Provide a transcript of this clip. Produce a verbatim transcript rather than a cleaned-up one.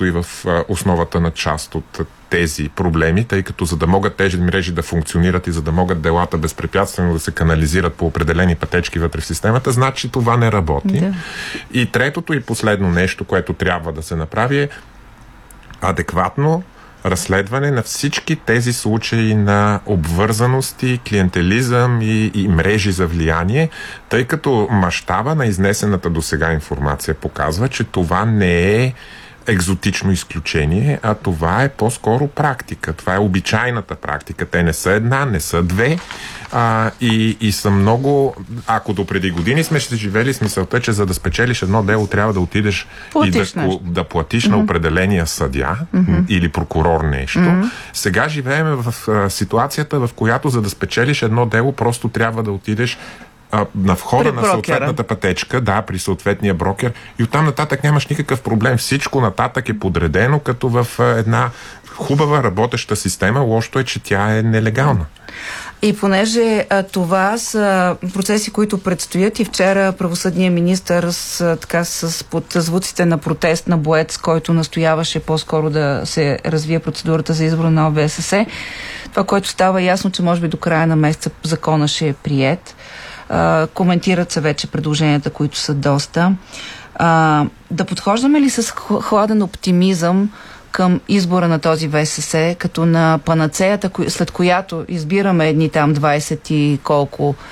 стои в основата на част от тези проблеми, тъй като за да могат тези мрежи да функционират и за да могат делата безпрепятствено да се канализират по определени пътечки вътре в системата, значи това не работи. Да. И третото и последно нещо, което трябва да се направи е адекватно разследване на всички тези случаи на обвързаности, клиентелизъм и, и мрежи за влияние, тъй като мащаба на изнесената досега информация показва, че това не е екзотично изключение, а това е по-скоро практика. Това е обичайната практика. Те не са една, не са две а, и, и са много... Ако до преди години сме ще живели с мисълта, че за да спечелиш едно дело трябва да отидеш платиш и да, да платиш mm-hmm. на определения съдия mm-hmm. или прокурор нещо. Mm-hmm. Сега живеем в а, ситуацията, в която за да спечелиш едно дело просто трябва да отидеш на входа на съответната пътечка, да, при съответния брокер и оттам нататък нямаш никакъв проблем. Всичко нататък е подредено като в една хубава работеща система. Лошото е, че тя е нелегална. И понеже а, това са процеси, които предстоят и вчера правосъдният министър с, така, с под звуците на протест на боец, който настояваше по-скоро да се развие процедурата за избор на О В С С. Това, което става ясно, че може би до края на месеца закона ще е приет. Uh, коментират се вече предложенията, които са доста. Uh, да подхождаме ли с хладен оптимизъм към избора на този В С С, като на панацеята, след която избираме едни там двайсет и колко